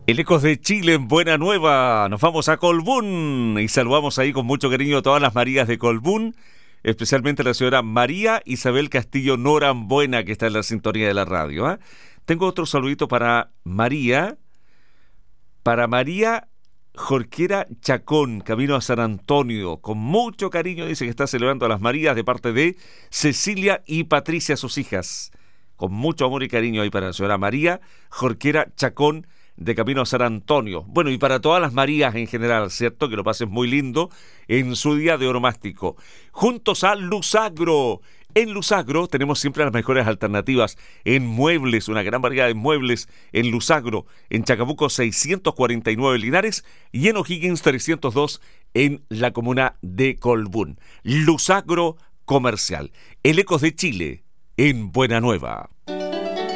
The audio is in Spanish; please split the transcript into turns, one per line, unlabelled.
El Ecos de Chile en Buena Nueva. Nos vamos a Colbún y saludamos ahí con mucho cariño a todas las Marías de Colbún, especialmente a la señora María Isabel Castillo Norambuena, que está en la sintonía de la radio. Tengo otro saludito para María Jorquera Chacón, camino a San Antonio. Con mucho cariño dice que está celebrando a las Marías de parte de Cecilia y Patricia, sus hijas. Con mucho amor y cariño ahí para la señora María Jorquera Chacón, de camino a San Antonio. Bueno, y para todas las Marías en general, ¿cierto? Que lo pasen muy lindo en su día de oromástico. Juntos a Lusagro. En Lusagro tenemos siempre las mejores alternativas en muebles, una gran variedad de muebles en Lusagro, en Chacabuco 649 Linares y en O'Higgins 302 en la comuna de Colbún. Lusagro Comercial. El Ecos de Chile en Buena Nueva.